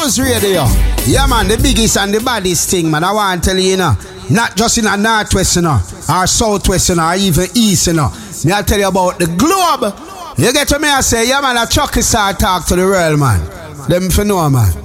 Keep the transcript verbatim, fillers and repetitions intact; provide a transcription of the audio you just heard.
Buzz Radio. Yeah, man, the biggest and the baddest thing, man. I want to tell you, you know, not just in the northwest, you know, or southwest, you know, or even east, you know. Me, I'll tell you about the globe. You get to me, I say, yeah, man, a Chucky star talk to the world, man. Them for know, man.